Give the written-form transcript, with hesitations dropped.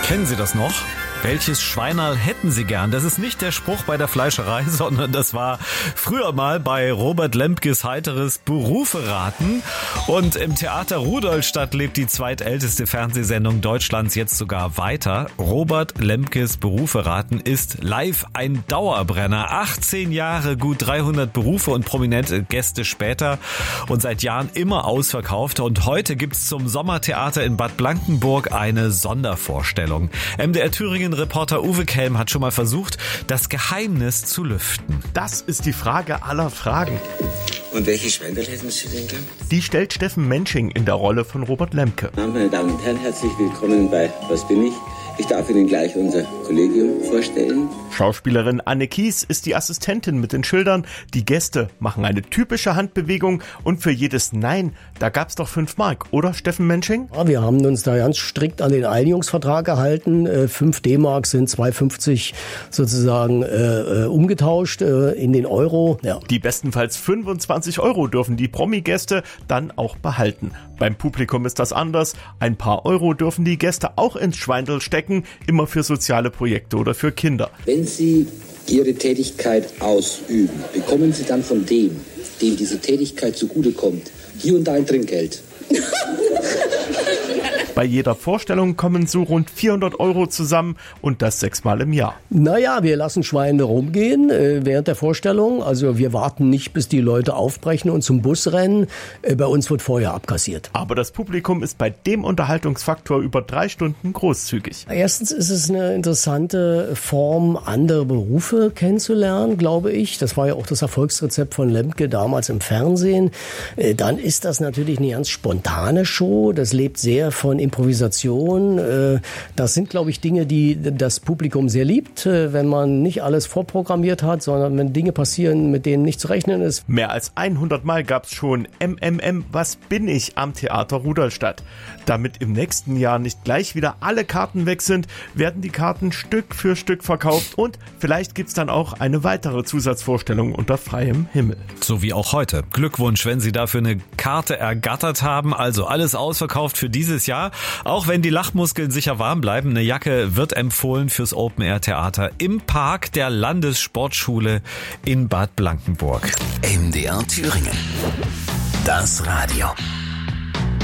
Kennen Sie das noch? Welches Schweinerl hätten Sie gern? Das ist nicht der Spruch bei der Fleischerei, sondern das war früher mal bei Robert Lemkes heiteres Berufe raten. Und im Theater Rudolstadt lebt die zweitälteste Fernsehsendung Deutschlands jetzt sogar weiter. Robert Lemkes Berufe raten ist live ein Dauerbrenner. 18 Jahre, gut 300 Berufe und prominente Gäste später und seit Jahren immer ausverkauft. Und heute gibt's zum Sommertheater in Bad Blankenburg eine Sondervorstellung. MDR Thüringen-Reporter Uwe Kelm hat schon mal versucht, das Geheimnis zu lüften. Das ist die Frage aller Fragen. Und welche Schweinerl hätten Sie denn gern? Die stellt Steffen Mensching in der Rolle von Robert Lemke. Meine Damen und Herren, herzlich willkommen bei Was bin ich? Ich darf Ihnen gleich unser Kollegium vorstellen. Schauspielerin Anne Kies ist die Assistentin mit den Schildern. Die Gäste machen eine typische Handbewegung und für jedes Nein, da gab's doch 5 Mark, oder Steffen Mensching? Ja, wir haben uns da ganz strikt an den Einigungsvertrag gehalten. 5 D-Mark sind 2,50 sozusagen umgetauscht in den Euro. Ja. Die bestenfalls 25 Euro dürfen die Promi-Gäste dann auch behalten. Beim Publikum ist das anders. Ein paar Euro dürfen die Gäste auch ins Schweindel stecken, immer für soziale Projekte oder für Kinder. Wenn Sie Ihre Tätigkeit ausüben, bekommen Sie dann von dem diese Tätigkeit zugutekommt, hier und da ein Trinkgeld. Bei jeder Vorstellung kommen so rund 400 Euro zusammen und das 6-mal im Jahr. Naja, wir lassen Schweine rumgehen während der Vorstellung. Also wir warten nicht, bis die Leute aufbrechen und zum Bus rennen. Bei uns wird vorher abkassiert. Aber das Publikum ist bei dem Unterhaltungsfaktor über 3 Stunden großzügig. Erstens ist es eine interessante Form, andere Berufe kennenzulernen, glaube ich. Das war ja auch das Erfolgsrezept von Lemke damals im Fernsehen. Dann ist das natürlich eine ganz spontane Show. Das lebt sehr von Improvisation. Das sind, glaube ich, Dinge, die das Publikum sehr liebt, wenn man nicht alles vorprogrammiert hat, sondern wenn Dinge passieren, mit denen nicht zu rechnen ist. Mehr als 100 Mal gab's schon MMM, was bin ich am Theater Rudolstadt. Damit im nächsten Jahr nicht gleich wieder alle Karten weg sind, werden die Karten Stück für Stück verkauft und vielleicht gibt's dann auch eine weitere Zusatzvorstellung unter freiem Himmel. So wie auch heute. Glückwunsch, wenn Sie dafür eine Karte ergattert haben. Also alles ausverkauft für dieses Jahr. Auch wenn die Lachmuskeln sicher warm bleiben, eine Jacke wird empfohlen fürs Open-Air-Theater im Park der Landessportschule in Bad Blankenburg. MDR Thüringen. Das Radio.